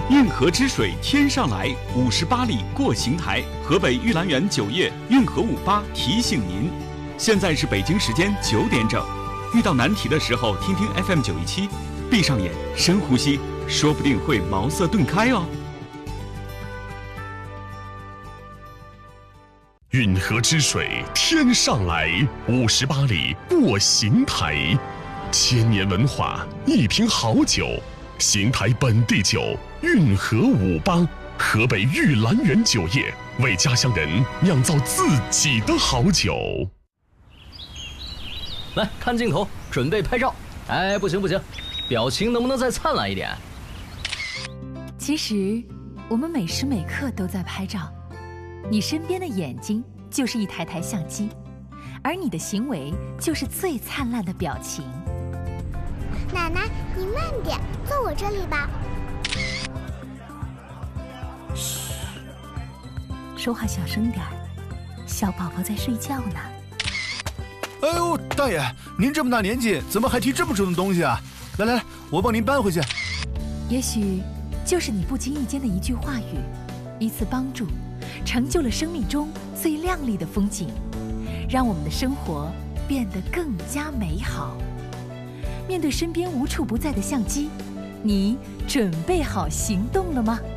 运河之水天上来，58里过邢台。河北玉兰园酒业运河58提醒您，现在是北京时间9点整。遇到难题的时候，听听 FM 917，闭上眼，深呼吸，说不定会茅塞顿开哦。 运河之水天上来，58里过邢台。千年文化，一瓶好酒，邢台本地酒，运河58，河北玉兰园酒业为家乡人酿造自己的好酒。 来看镜头，准备拍照。哎，不行，表情能不能再灿烂一点？ 其实，我们每时每刻都在拍照。你身边的眼睛就是一台相机，而你的行为就是最灿烂的表情。 奶奶，你慢点，坐我这里吧。 嘘，说话小声点儿，小宝宝在睡觉呢。 哎呦，大爷，您这么大年纪，怎么还提这么重的东西啊？来，我帮您搬回去。 也许就是你不经意间的一句话语，一次帮助，成就了生命中最亮丽的风景，让我们的生活变得更加美好。面对身边无处不在的相机，你准备好行动了吗？